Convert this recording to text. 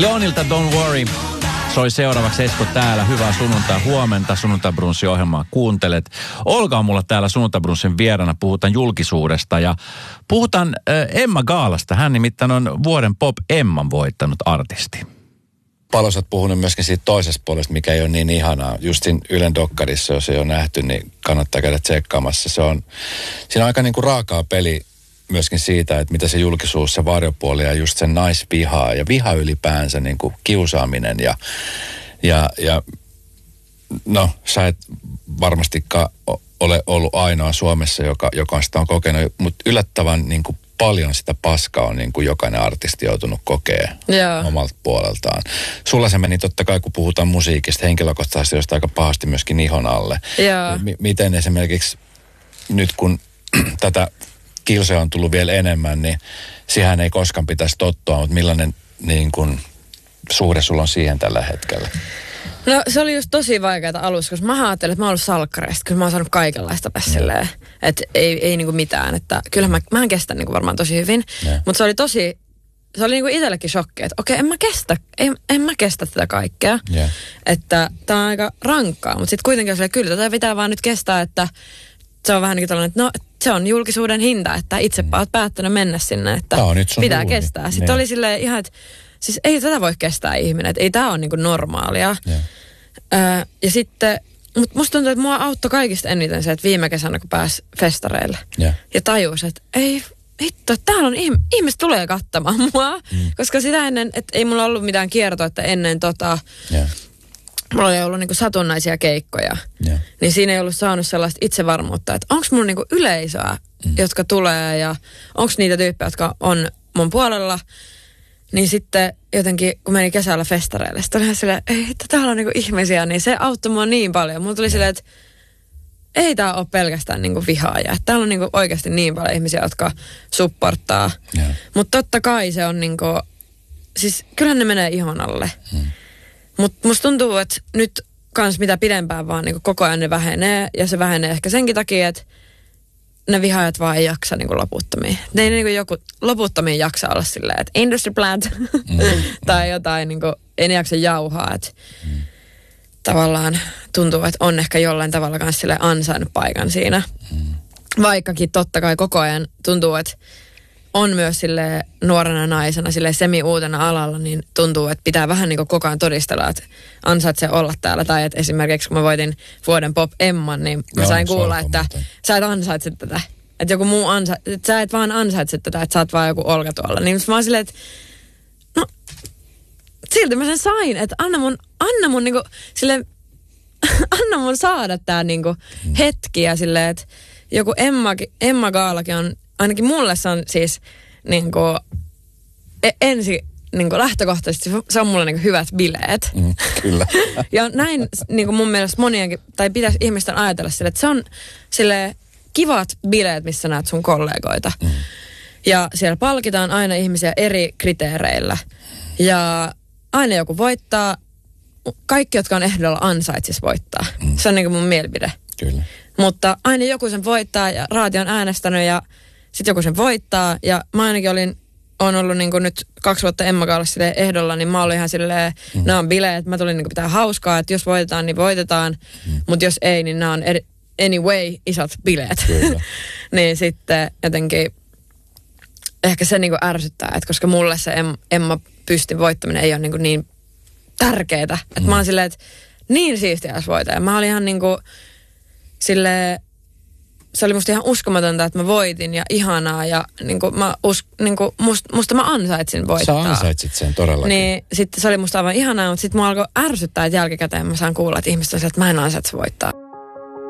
Joonilta Don't Worry soi seuraavaksi Esko täällä. Hyvää sunnuntai huomenta. Sunnuntai-brunssi-ohjelmaa kuuntelet. Olga on mulla täällä Sunnuntai-brunssin vieraana. Puhutaan julkisuudesta ja puhutaan Emma Gaalasta. Hän nimittäin on vuoden Pop Emman voittanut artisti. Paljon sä oot puhunut myöskin siitä toisesta puolesta, mikä ei ole niin ihanaa. Just siinä Ylen dokkarissa, jos ei ole nähty, niin kannattaa käydä tsekkaamassa. Siinä on aika niin kuin raakaa peli myöskin siitä, että mitä se julkisuus, se varjopuoli ja just sen naisvihaa ja viha ylipäänsä, niin kuin kiusaaminen ja no sä et varmastikaan ole ollut ainoa Suomessa, joka sitä on kokenut, mutta yllättävän niin kuin paljon sitä paskaa on niin kuin jokainen artisti joutunut kokea omalta puoleltaan. Sulla se meni totta kai, kun puhutaan musiikista, henkilökohtaisesti josta aika pahasti myöskin ihon alle. Miten esimerkiksi nyt kun tätä kilsoja on tullut vielä enemmän, niin siihen ei koskaan pitäisi tottua, mutta millainen niin kuin suhde sulla on siihen tällä hetkellä? No se oli just tosi vaikeaa alussa, koska mä ajattelin, että mä oon ollut salkkareista. Kyllä mä oon saanut kaikenlaista silleen, että ei niinku mitään. Että kyllähän mä en kestä niinku varmaan tosi hyvin. Mutta se oli niinku itsellekin shokki, että okei, en mä kestä tätä kaikkea. Että tää on aika rankkaa. Mutta sitten kuitenkin se kyllä tätä pitää vaan nyt kestää, että se on vähän niin kuin tällainen, että no se on julkisuuden hinta, että itse olet päättänyt mennä sinne, että pitää kestää. Sitten oli silleen ihan, että siis ei tätä voi kestää ihminen, että ei tämä ole niin kuin normaalia. Ja sitten, mutta musta tuntuu, että mua auttoi kaikista eniten se, että viime kesänä kun pääsi festareille ja tajusi, että ei hitto, että täällä on ihmiset tulee kattamaan mua, koska sitä ennen, että ei mulla ollut mitään kiertoa, että ennen mulla oli ollut niinku satunnaisia keikkoja, niin siinä ei ollut saanut sellaista itsevarmuutta, että onko mulla niinku yleisöä, jotka tulee ja onko niitä tyyppejä, jotka on mun puolella. Niin sitten jotenkin, kun meni kesällä festareille, sitten oli ihan silleen, että täällä on niinku ihmisiä, niin se auttoi mua niin paljon. Mulla tuli silleen, että ei tää ole pelkästään niinku vihaaja. Että täällä on niinku oikeasti niin paljon ihmisiä, jotka supporttaa. Mutta totta kai se on niinku, siis kyllähän ne menee ihon alle. Mutta musta tuntuu, että nyt kans mitä pidempään vaan niin koko ajan ne vähenee. Ja se vähenee ehkä senkin takia, että ne vihaajat vaan ei jaksa niin loputtomiin. Ne ei niin joku loputtomiin jaksa olla silleen, että industry plant tai jotain, niin kuin, ei ne jaksa jauhaa. Että tavallaan tuntuu, että on ehkä jollain tavalla kans silleen ansainnut paikan siinä. Vaikkakin totta kai koko ajan tuntuu, että on myös sille nuorena naisena, sille semi-uutena alalla, niin tuntuu, että pitää vähän niin kuin koko ajan todistella, että ansaitsee olla täällä. Tai että esimerkiksi kun mä voitin vuoden Pop Emman, niin mä sain kuulla, että sä et ansaitse tätä. Että joku muu että sä et vaan ansaitse tätä, että sä oot vaan joku Olga tuolla. Niin mä oon silleen, että no silti mä sen sain, että anna mun niinku silleen, anna mun saada tää niinku hetki ja silleen, että joku Emma Gaalakin on, ainakin mulle se on siis niinku ensi niinku lähtökohtaisesti se on mulle niinku hyvät bileet. Kyllä. Ja näin niinku mun mielestä monienkin, tai pitäisi ihmisten ajatella sille, että se on sille kivat bileet, missä näet sun kollegoita. Ja siellä palkitaan aina ihmisiä eri kriteereillä. Ja aina joku voittaa. Kaikki, jotka on ehdolla, ansaitsis voittaa. Se on niinku mun mielipide. Kyllä. Mutta aina joku sen voittaa ja raati on äänestänyt ja sitten joku sen voittaa. Ja mä ainakin olen ollut niinku nyt 2 vuotta Emma Gaalassa ehdolla, niin mä olin ihan silleen, nämä on bileet, mä tulin niinku pitää hauskaa, että jos voitetaan, niin voitetaan. Mutta jos ei, niin nämä on anyway isot bileet. Niin sitten jotenkin ehkä se niinku ärsyttää, että koska mulle se Emma Pystin voittaminen ei ole niinku niin tärkeetä. Että mä oon silleen, että niin siistiä jos voitaa. Mä olin ihan niinku silleen, se oli musta ihan uskomatonta, että mä voitin ja ihanaa ja musta mä ansaitsin voittaa. Sä ansaitsit sen todellakin. Niin sitten se oli musta aivan ihanaa, mutta sitten mua alkoi ärsyttää, että jälkikäteen mä saan kuulla, että ihmiset on sieltä, että mä en ansaitse voittaa.